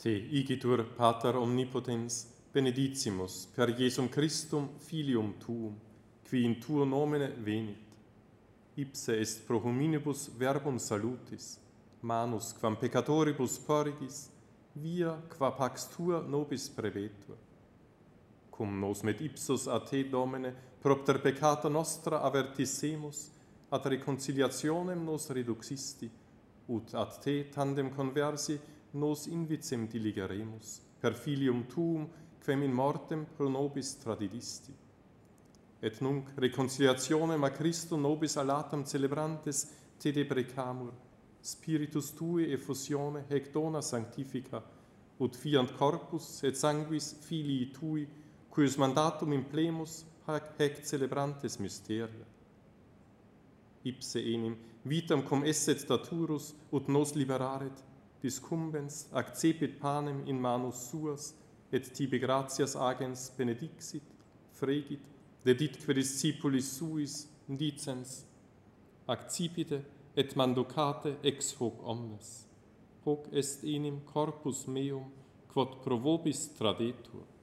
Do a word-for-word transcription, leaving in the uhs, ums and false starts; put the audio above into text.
Te igitur Pater omnipotens, benedicimus per Jesum Christum filium tuum, qui in tuo nomine venit. Ipse est pro hominibus verbum salutis, manus quam peccatoribus porgis, via qua pax tua nobis prevetur. Cum nos met ipsus a te, Domine, propter peccata nostra avertissemus, ad reconciliationem nos reduxisti, ut ad te tandem conversi nos invicem diligeremus, per filium tuum, quem in mortem pro nobis tradidisti. Et nunc reconciliationem a Christo nobis alatam celebrantes te deprecamur, Spiritus tui effusione hec dona sanctifica, ut fiant corpus et sanguis filii tui, cuius mandatum implemus hec celebrantes mysteria. Ipse enim vitam cum esset daturus, ut nos liberaret, discumbens accepit panem in manus suas, et tibi gratias agens benedixit, fregit, deditque discipulis suis, dicens, accipite et manducate ex hoc omnes. Hoc est enim corpus meum, quod pro vobis tradetur.